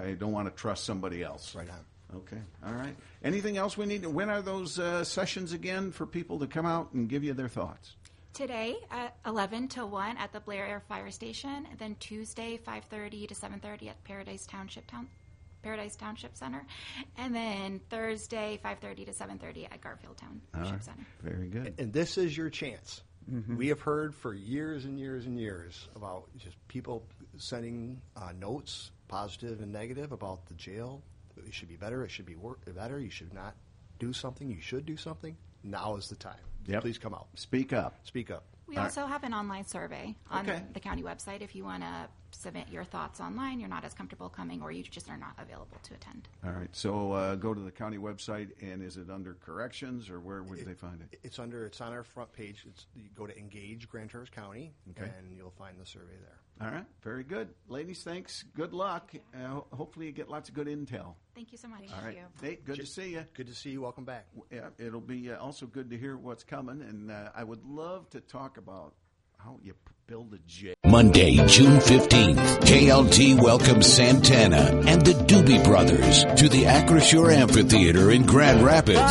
I don't want to trust somebody else. Right on. Okay, all right. Anything else we need? When are those sessions again for people to come out and give you their thoughts? Today at 11 to 1 at the Blair Air Fire Station, and then Tuesday 5:30 to 7:30 at Paradise Township Center, and then Thursday 5:30 to 7:30 at Garfield Township Center. Very good. And this is your chance. We have heard for years and years and years about just people sending notes, positive and negative, about the jail. It should be better. It should be better. You should not do something. You should do something. Now is the time. Yep. Please come out. Speak up. Speak up. We also have an online survey on Okay. the county website if you want to submit your thoughts online, you're not as comfortable coming, or you just are not available to attend. All right. So go to the county website, and is it under corrections, or where would they find it? It's on our front page. You go to Engage Grand Traverse County, Okay. and you'll find the survey there. All right. Very good. Ladies, thanks. Good luck. Hopefully you get lots of good intel. Thank you so much. All right. Nate, good to see you. Good to see you. Welcome back. Yeah, it'll be also good to hear what's coming, and I would love to talk about how you build a jail. Monday, June 15th, KLT welcomes Santana and the Doobie Brothers to the Acrisure Amphitheater in Grand Rapids.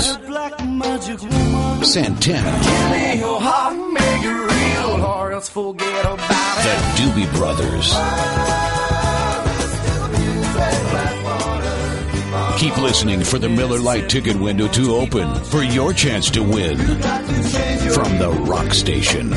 Santana, the Doobie Brothers. Keep listening for the Miller Lite ticket window to open for your chance to win. From the rock station,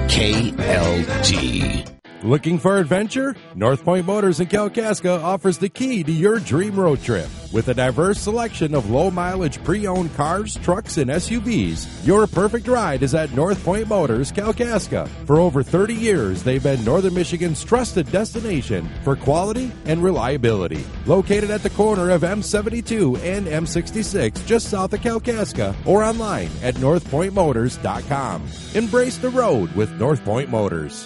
KLT. Looking for adventure? North Point Motors in Kalkaska offers the key to your dream road trip. With a diverse selection of low-mileage pre-owned cars, trucks, and SUVs, your perfect ride is at North Point Motors, Kalkaska. For over 30 years, they've been Northern Michigan's trusted destination for quality and reliability. Located at the corner of M72 and M66, just south of Kalkaska, or online at northpointmotors.com. Embrace the road with North Point Motors.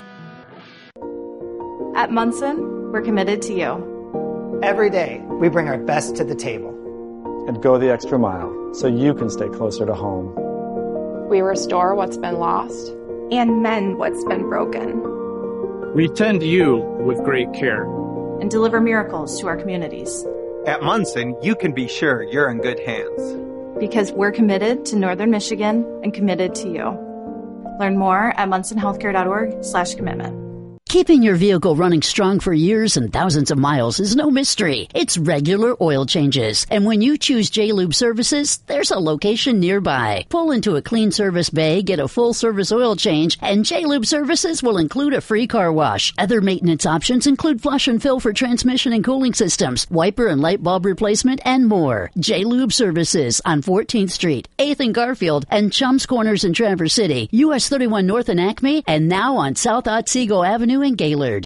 At Munson, we're committed to you. Every day, we bring our best to the table. And go the extra mile so you can stay closer to home. We restore what's been lost and mend what's been broken. We tend you with great care. And deliver miracles to our communities. At Munson, you can be sure you're in good hands. Because we're committed to Northern Michigan and committed to you. Learn more at munsonhealthcare.org/commitment. Keeping your vehicle running strong for years and thousands of miles is no mystery. It's regular oil changes. And when you choose J-Lube Services, there's a location nearby. Pull into a clean service bay, get a full service oil change, and J-Lube Services will include a free car wash. Other maintenance options include flush and fill for transmission and cooling systems, wiper and light bulb replacement, and more. J-Lube Services on 14th Street, 8th and Garfield, and Chums Corners in Traverse City, US 31 North in Acme, and now on South Otsego Avenue in Gaylord.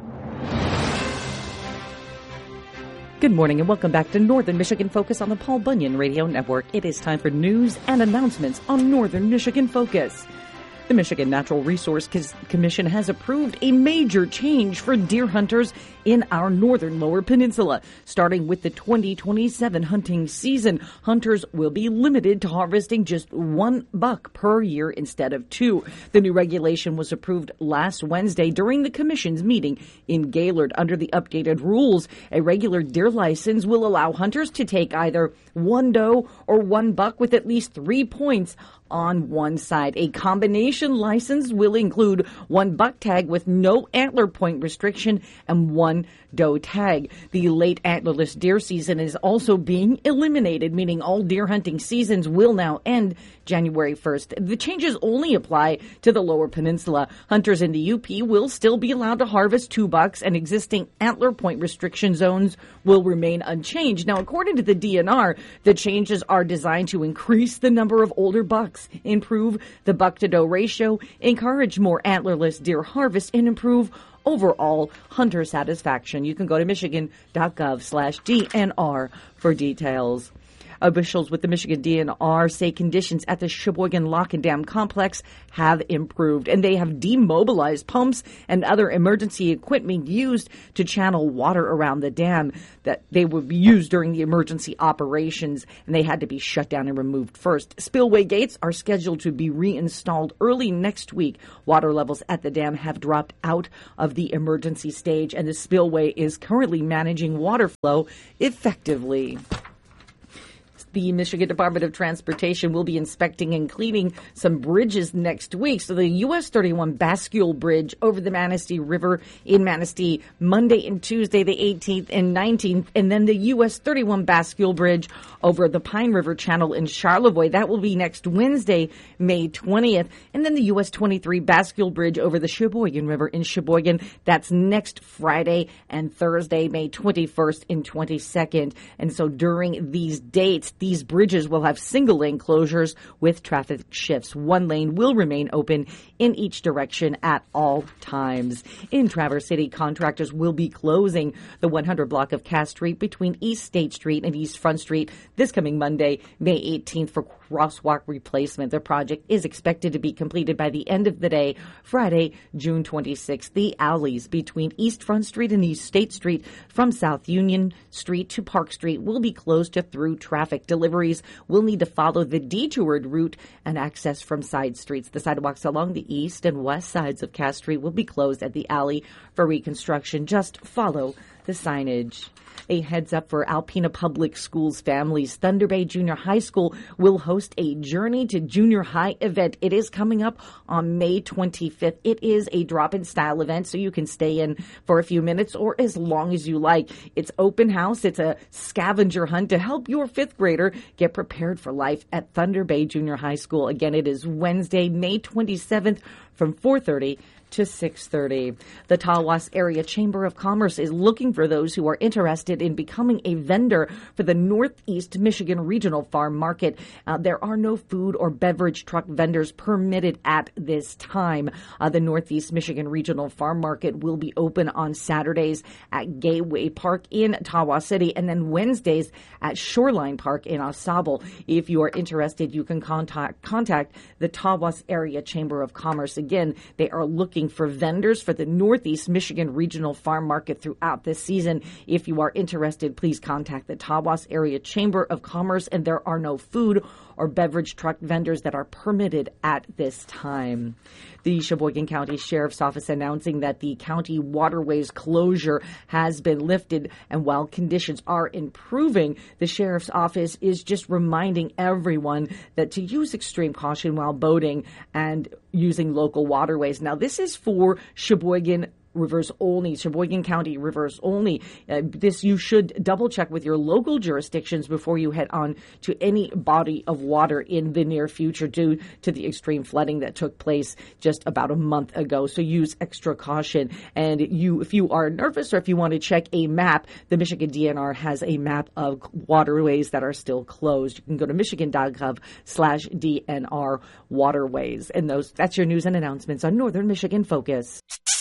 Good morning and welcome back to Northern Michigan Focus on the Paul Bunyan Radio Network. It is time for news and announcements on Northern Michigan Focus. The Michigan Natural Resource Commission has approved a major change for deer hunters in our northern Lower Peninsula. Starting with the 2027 hunting season, hunters will be limited to harvesting just one buck per year instead of two. The new regulation was approved last Wednesday during the commission's meeting in Gaylord. Under the updated rules, a regular deer license will allow hunters to take either one doe or one buck with at least 3 points on one side. A combination license will include one buck tag with no antler point restriction and one doe tag. The late antlerless deer season is also being eliminated, meaning all deer hunting seasons will now end January 1st. The changes only apply to the Lower Peninsula. Hunters in the UP will still be allowed to harvest 2 bucks, and existing antler point restriction zones will remain unchanged. Now, according to the DNR, the changes are designed to increase the number of older bucks, improve the buck-to-doe ratio, encourage more antlerless deer harvest, and improve overall hunter satisfaction. You can go to michigan.gov/DNR for details. Officials with the Michigan DNR say conditions at the Sheboygan Lock and Dam complex have improved, and they have demobilized pumps and other emergency equipment used to channel water around the dam that they would be used during the emergency operations, and they had to be shut down and removed first. Spillway gates are scheduled to be reinstalled early next week. Water levels at the dam have dropped out of the emergency stage, and the spillway is currently managing water flow effectively. The Michigan Department of Transportation will be inspecting and cleaning some bridges next week. So the US 31 Bascule Bridge over the Manistee River in Manistee, Monday and Tuesday, the 18th and 19th. And then the US 31 Bascule Bridge over the Pine River Channel in Charlevoix. That will be next Wednesday, May 20th. And then the US 23 Bascule Bridge over the Sheboygan River in Sheboygan. That's next Friday and Thursday, May 21st and 22nd. And so during these dates, these bridges will have single-lane closures with traffic shifts. One lane will remain open in each direction at all times. In Traverse City, contractors will be closing the 100 block of Cass Street between East State Street and East Front Street this coming Monday, May 18th, for crosswalk replacement. The project is expected to be completed by the end of the day, Friday, June 26th. The alleys between East Front Street and East State Street from South Union Street to Park Street will be closed to through traffic. Deliveries will need to follow the detoured route and access from side streets. The sidewalks along the east and west sides of Cass Street will be closed at the alley for reconstruction. Just follow the signage. A heads up for Alpena Public Schools families. Thunder Bay Junior High School will host a Journey to Junior High event. It is coming up on May 25th. It is a drop-in style event, so you can stay in for a few minutes or as long as you like. It's open house. It's a scavenger hunt to help your fifth grader get prepared for life at Thunder Bay Junior High School. Again, it is Wednesday, May 27th from 4:30 to 6:30. The Tawas Area Chamber of Commerce is looking for those who are interested in becoming a vendor for the Northeast Michigan Regional Farm Market. There are no food or beverage truck vendors permitted at this time. The Northeast Michigan Regional Farm Market will be open on Saturdays at Gateway Park in Tawas City and then Wednesdays at Shoreline Park in AuSable. If you are interested, you can contact the Tawas Area Chamber of Commerce. Again, they are looking for vendors for the Northeast Michigan Regional Farm Market throughout this season. If you are interested, please contact the Tawas Area Chamber of Commerce, and there are no food or beverage truck vendors that are permitted at this time. The Sheboygan County Sheriff's Office announcing that the county waterways closure has been lifted, and while conditions are improving, the Sheriff's Office is just reminding everyone that to use extreme caution while boating and using local waterways. Now, this is for Sheboygan rivers only, Sheboygan County rivers only. This you should double check with your local jurisdictions before you head on to any body of water in the near future due to the extreme flooding that took place just about a month ago. So use extra caution. And if you are nervous or if you want to check a map, the Michigan DNR has a map of waterways that are still closed. You can go to michigan.gov/DNR waterways. And that's your news and announcements on Northern Michigan Focus.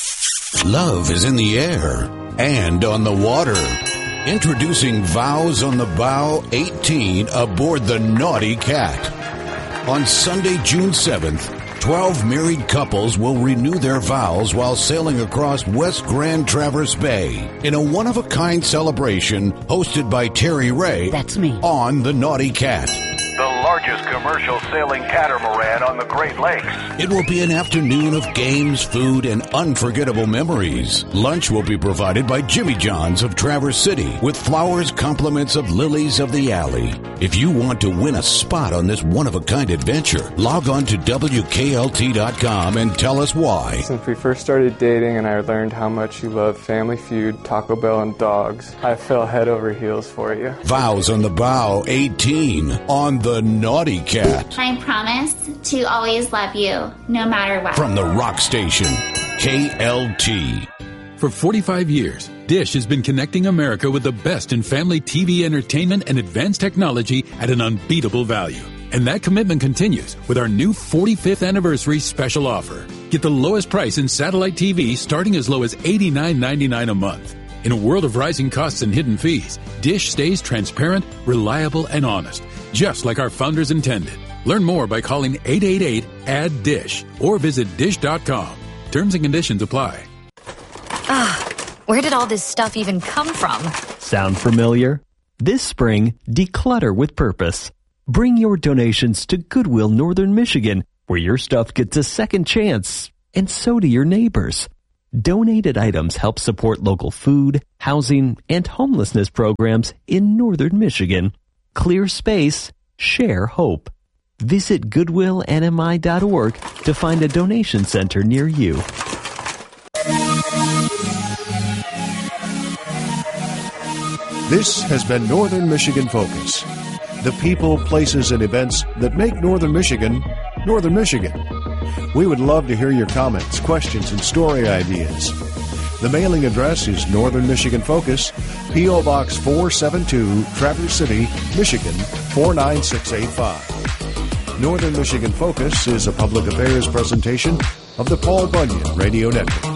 Love is in the air and on the water. Introducing Vows on the Bow 18 aboard the Naughty Cat. On Sunday, June 7th, 12 married couples will renew their vows while sailing across West Grand Traverse Bay in a one-of-a-kind celebration hosted by Terry Ray. That's me. On the Naughty Cat. The largest commercial sailing catamaran on the Great Lakes. It will be an afternoon of games, food, and unforgettable memories. Lunch will be provided by Jimmy John's of Traverse City with flowers, compliments of Lilies of the Alley. If you want to win a spot on this one-of-a-kind adventure, log on to WKLT.com and tell us why. Since we first started dating and I learned how much you love Family Feud, Taco Bell, and dogs, I fell head over heels for you. Vows on the Bow 18 on the Naughty Cat. I promise to always love you, no matter what. From the rock station, KLT. For 45 years, Dish has been connecting America with the best in family TV entertainment and advanced technology at an unbeatable value. And that commitment continues with our new 45th anniversary special offer. Get the lowest price in satellite TV starting as low as $89.99 a month. In a world of rising costs and hidden fees, Dish stays transparent, reliable, and honest, just like our founders intended. Learn more by calling 888-ADD-DISH or visit dish.com. Terms and conditions apply. Where did all this stuff even come from? Sound familiar? This spring, declutter with purpose. Bring your donations to Goodwill Northern Michigan, where your stuff gets a second chance, and so do your neighbors. Donated items help support local food, housing, and homelessness programs in Northern Michigan. Clear space, share hope. Visit goodwillnmi.org to find a donation center near you. This has been Northern Michigan Focus. The people, places, and events that make Northern Michigan, Northern Michigan. We would love to hear your comments, questions, and story ideas. The mailing address is Northern Michigan Focus, P.O. Box 472, Traverse City, Michigan 49685. Northern Michigan Focus is a public affairs presentation of the Paul Bunyan Radio Network.